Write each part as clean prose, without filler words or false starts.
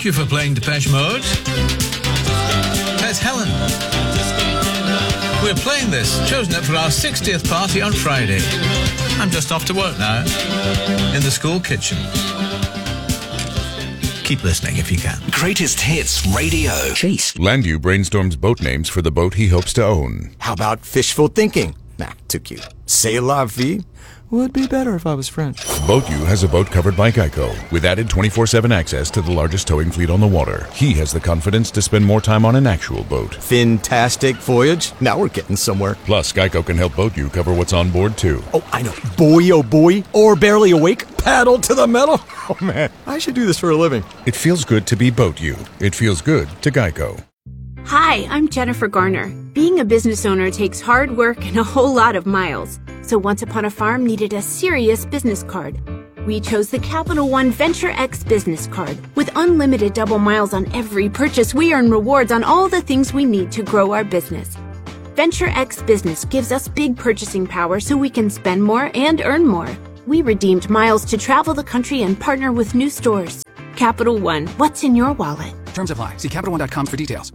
you for playing Depeche Mode. There's Helen. We're playing this, chosen it for our 60th party on Friday. I'm just off to work now, in the school kitchen. Keep listening if you can. Greatest Hits Radio. Chase. Landu brainstorms boat names for the boat he hopes to own. How about fishful thinking? Nah, too cute. C'est la vie? Would be better if I was French. BoatU has a boat covered by Geico, with added 24/7 access to the largest towing fleet on the water. He has the confidence to spend more time on an actual boat. Fantastic voyage. Now we're getting somewhere. Plus, Geico can help BoatU cover what's on board, too. Oh, I know. Boy, oh boy. Or barely awake. Paddle to the metal. Oh, man. I should do this for a living. It feels good to be BoatU. It feels good to Geico. Hi, I'm Jennifer Garner. Being a business owner takes hard work and a whole lot of miles. So Once Upon a Farm needed a serious business card. We chose the Capital One Venture X business card. With unlimited double miles on every purchase, we earn rewards on all the things we need to grow our business. Venture X Business gives us big purchasing power so we can spend more and earn more. We redeemed miles to travel the country and partner with new stores. Capital One, what's in your wallet? Terms apply. See CapitalOne.com for details.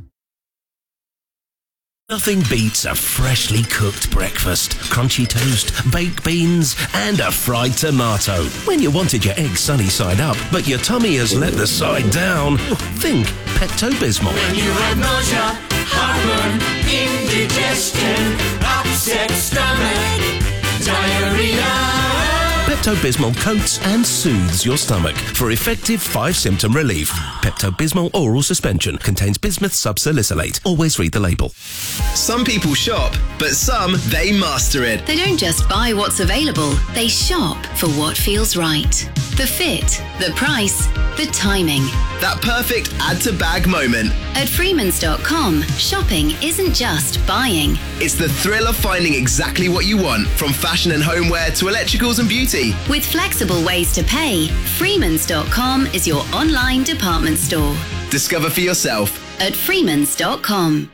Nothing beats a freshly cooked breakfast, crunchy toast, baked beans, and a fried tomato. When you wanted your eggs sunny side up, but your tummy has let the side down, think Pepto-Bismol. When you have nausea, heartburn, indigestion, upset stomach, diarrhea. Pepto-Bismol coats and soothes your stomach for effective 5-symptom relief. Pepto-Bismol oral suspension contains bismuth subsalicylate. Always read the label. Some people shop, but some, they master it. They don't just buy what's available, they shop for what feels right. The fit, the price, the timing. That perfect add-to-bag moment. At Freemans.com, shopping isn't just buying. It's the thrill of finding exactly what you want, from fashion and homeware to electricals and beauty. With flexible ways to pay, Freemans.com is your online department store. Discover for yourself at Freemans.com.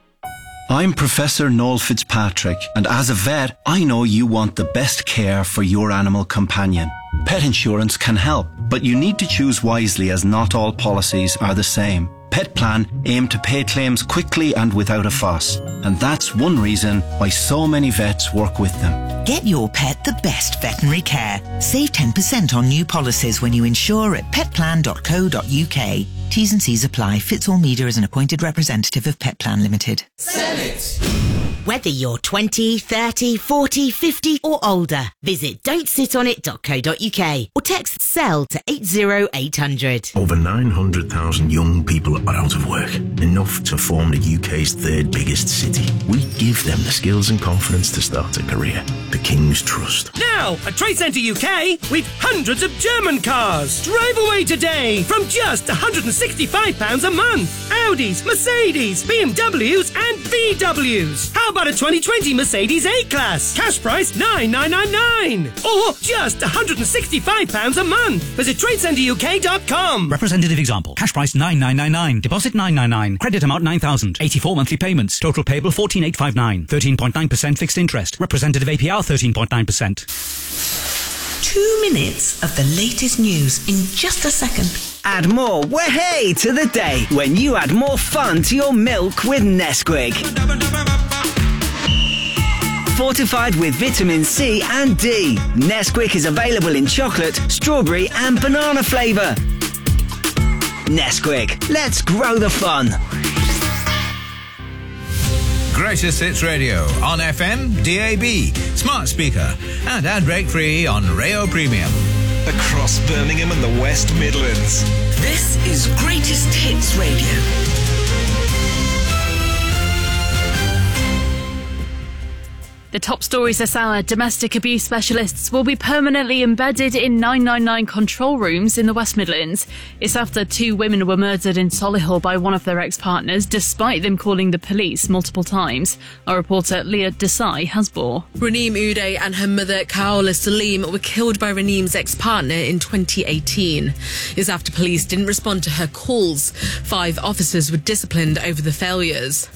I'm Professor Noel Fitzpatrick, and as a vet, I know you want the best care for your animal companion. Pet insurance can help, but you need to choose wisely as not all policies are the same. Petplan aim to pay claims quickly and without a fuss, and that's one reason why so many vets work with them. Get your pet the best veterinary care. Save 10% on new policies when you insure at petplan.co.uk. T's and C's apply. Fitzall Media is an appointed representative of Petplan Limited. Sell it! Whether you're 20, 30, 40, 50 or older, visit don'tsitonit.co.uk or text SELL to 80800. Over 900,000 young people are out of work, enough to form the UK's third biggest city. We give them the skills and confidence to start a career. The King's Trust. Now, at Trade Centre UK, we've hundreds of German cars. Drive away today from just £165 a month. Audis, Mercedes, BMWs and VWs. How about a 2020 Mercedes A-Class? Cash price $9,999. Or just £165 a month. Visit TradeCentreUK.com. Representative example. Cash price $9,999. Deposit $999. Credit amount $9,000. 84 monthly payments. Total payable $14,859. 13.9% fixed interest. Representative APR 13.9%. 2 minutes of the latest news in just a second. Add more way to the day when you add more fun to your milk with Nesquik. Fortified with vitamin C and D, Nesquik is available in chocolate, strawberry and banana flavour. Nesquik, let's grow the fun. Greatest Hits Radio on FM, DAB, smart speaker and ad break free on Rayo Premium. Across Birmingham and the West Midlands. This is Greatest Hits Radio. The top stories this hour: domestic abuse specialists will be permanently embedded in 999 control rooms in the West Midlands. It's after 2 women were murdered in Solihull by one of their ex-partners, despite them calling the police multiple times. Our reporter Leah Desai has more. Raneem Uday and her mother Kaola Salim were killed by Raneem's ex-partner in 2018. It's after police didn't respond to her calls. 5 officers were disciplined over the failures.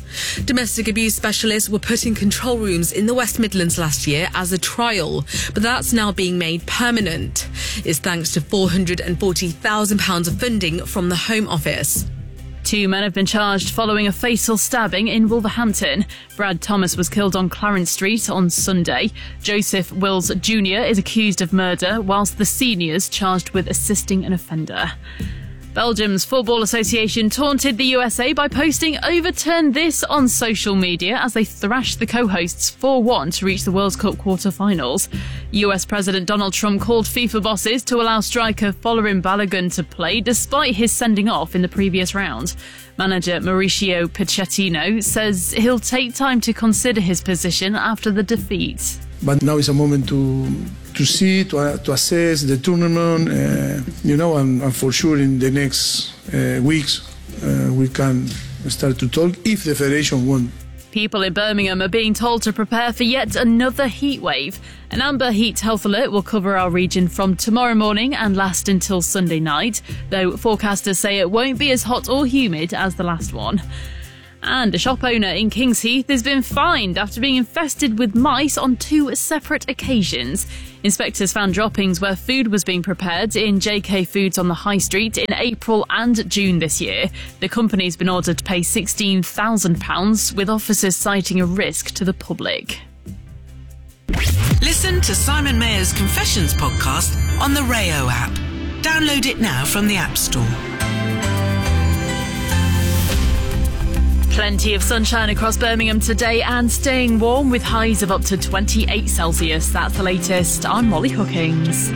Domestic abuse specialists were put in control rooms in the West Midlands last year as a trial, but that's now being made permanent. It's thanks to £440,000 of funding from the Home Office. 2 men have been charged following a fatal stabbing in Wolverhampton. Brad Thomas was killed on Clarence Street on Sunday. Joseph Wills Jr. is accused of murder, whilst the senior's charged with assisting an offender. Belgium's Football Association taunted the USA by posting "Overturn this" on social media as they thrashed the co-hosts 4-1 to reach the World Cup quarter-finals. US President Donald Trump called FIFA bosses to allow striker Folarin Balogun to play despite his sending off in the previous round. Manager Mauricio Pochettino says he'll take time to consider his position after the defeat. But now is a moment to see, to assess the tournament, and for sure in the next weeks we can start to talk if the federation wants. People in Birmingham are being told to prepare for yet another heat wave. An amber heat health alert will cover our region from tomorrow morning and last until Sunday night, though forecasters say it won't be as hot or humid as the last one. And a shop owner in Kings Heath has been fined after being infested with mice on 2 separate occasions. Inspectors found droppings where food was being prepared in JK Foods on the High Street in April and June this year. The company's been ordered to pay £16,000, with officers citing a risk to the public. Listen to Simon Mayer's Confessions podcast on the Rayo app. Download it now from the App Store. Plenty of sunshine across Birmingham today and staying warm with highs of up to 28 Celsius. That's the latest. I'm Molly Hookings.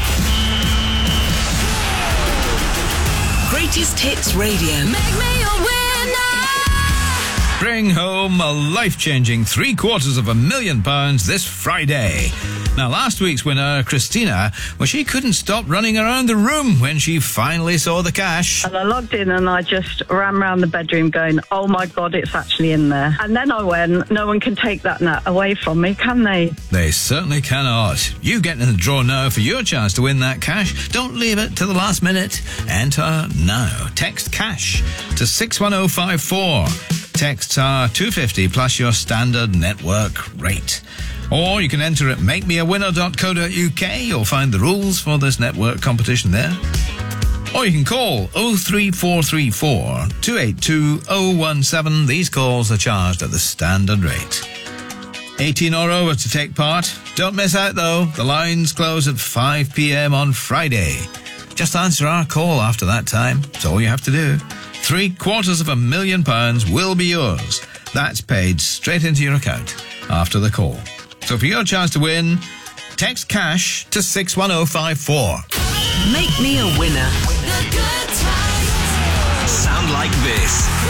Greatest Hits Radio. Make me a winner. Bring home a life-changing £750,000 this Friday. Now, last week's winner, Christina, well, she couldn't stop running around the room when she finally saw the cash. And I logged in and I just ran around the bedroom going, oh my God, it's actually in there. And then I went, no one can take that away from me, can they? They certainly cannot. You get in the draw now for your chance to win that cash. Don't leave it till the last minute. Enter now. Text CASH to 61054. Texts are $2.50 plus your standard network rate. Or you can enter at makemeawinner.co.uk. You'll find the rules for this network competition there. Or you can call 03434 282 017. These calls are charged at the standard rate. 18 or over to take part. Don't miss out though. The lines close at 5 p.m. on Friday. Just answer our call after that time. That's all you have to do. £750,000 will be yours. That's paid straight into your account after the call. So for your chance to win, text CASH to 61054. Make me a winner. The good times sound like this.